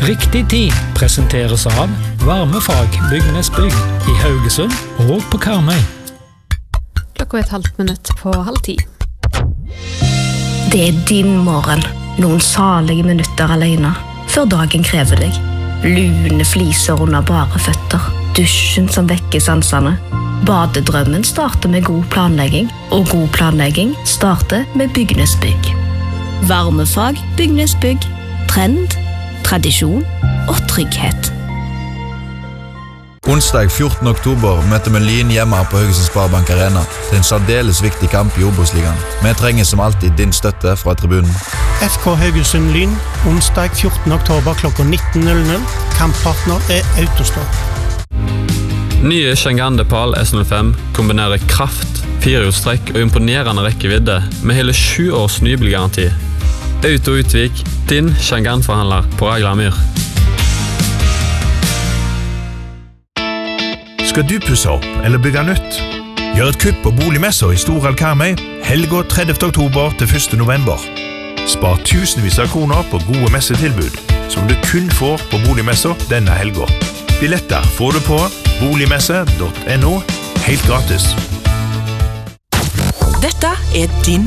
Riktig tid presenteres av Varmefag Bygnesbygg I Haugesund og på Karmøy. Klokka 1,5 minutt på 9:30. Det din morgen. Noen salige minutter alene, før dagen krever deg. Lune fliser under bare føtter. Dusjen som vekker sansene. Badedrømmen starter med god planlegging, og god planlegging starter med Bygnesbygg. Varmefag Bygnesbygg. Trend, tradisjon og trygghet. Onsdag 14. oktober møter vi Lyn hjemme på Haugesund Sparebank Arena. Det en særdeles viktig kamp I Obos-ligaen. Vi trenger som alltid din støtte fra tribunen. FK Haugesund Lyn, onsdag 14. oktober klokka 19:00. Kamppartner Autostore. Nye Chang'an DePaul S05 kombinerer kraft, firehjulstrekk og imponerende rekkevidde med hele 7 års nybilgaranti. Auto Utvik, din Chang'an-forhandler på Aglamyr. Skal du pusse opp eller bygge nytt? Gjør et kupp på boligmesser I Storhall Karmøy, helga 30. oktober til 1. november. Spar tusenvis av kroner på gode messetilbud, som du kun får på boligmesser denne helga. Billetter får du på boligmesse.no, helt gratis. Dette din